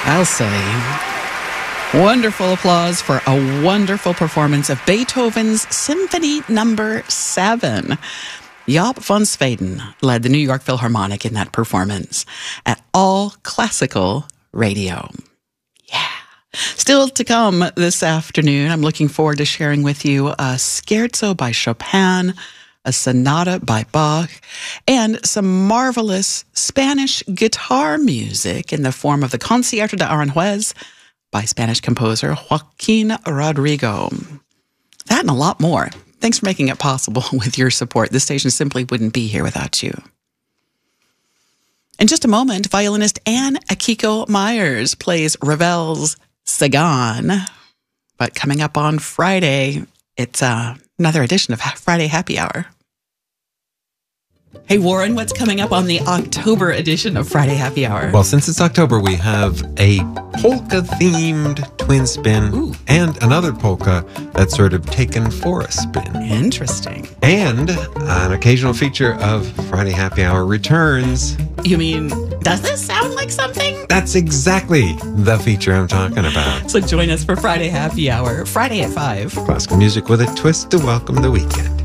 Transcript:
I'll say. Wonderful applause for a wonderful performance of Beethoven's Symphony No. 7. Jaap van Zweden led the New York Philharmonic in that performance at All Classical Radio. Yeah. Still to come this afternoon, I'm looking forward to sharing with you a scherzo by Chopin, a sonata by Bach, and some marvelous Spanish guitar music in the form of the Concierto de Aranjuez by Spanish composer Joaquin Rodrigo. That and a lot more. Thanks for making it possible with your support. This station simply wouldn't be here without you. In just a moment, violinist Anne Akiko Myers plays Ravel's Sagan. But coming up on Friday, it's another edition of Friday Happy Hour. Hey, Warren, what's coming up on the October edition of Friday Happy Hour? Well, since it's October, we have a polka-themed twin spin and another polka that's sort of taken for a spin. Interesting. And an occasional feature of Friday Happy Hour returns. You mean, does this sound like something? That's exactly the feature I'm talking about. So join us for Friday Happy Hour, Friday at 5. Classical music with a twist to welcome the weekend.